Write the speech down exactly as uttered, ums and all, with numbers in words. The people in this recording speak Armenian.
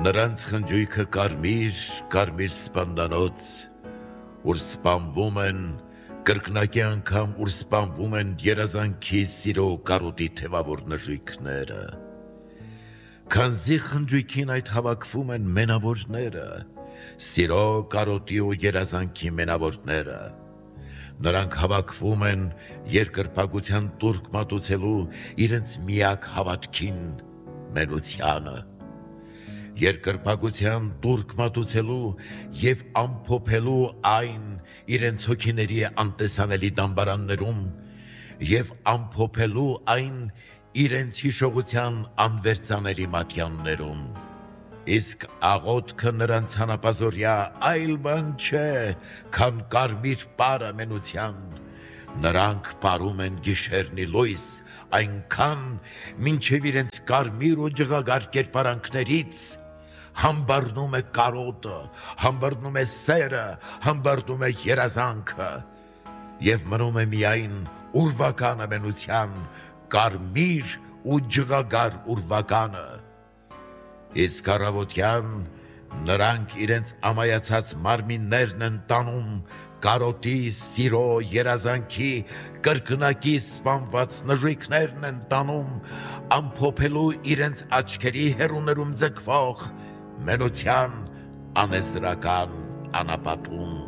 Նրանց խնջույքը կարմիր, կարմիր սպանդանոց, ուր սպանվում են, կրկնակի անգամ ուր սպանվում են երազանքի սիրո կարոտի թևավոր նժույգները։ Քանզի խնջույքին այդ հավաքվում են մենավորները, սիրո կարոտի ու երազանքի մենավորները։ Նրանք հավաքվում են երկրպագության տուրք մատուցելու իրենց միակ հավատքին, մենությանը։ Երկրպագության տուրք մատուցելու և ամփոփելու այն իրենց հոգիների անտեսանելի դամբարաններում և ամփոփելու այն իրենց հիշողության անվերծանելի մատյաններում։ Իսկ աղոթքը նրանց հանապազօրյա այլ բան չէ, քան կարմիր պարը մենության։ Նրանք պարում են գիշերնի լույս այնքան, մինչև իրենց կարմիր ու ջղագար կերպարանքներից համբառնում է կարոտը, համբառնում է սերը, համբառնում է երազանքը, և մնում է միայն ուրվականը մենության, կարմիր ու ջղագար ուրվականը։ Իսկ առավոտյան նրանք իրենց ամայացած մարմիններն են տանում կարոտի, սիրո, երազանքի, կրկնակի սպանված նժույգներն են տանում ամփոփելու իրենց աչքերի հեռուներում ձգվող մենության անեզրական անապատում։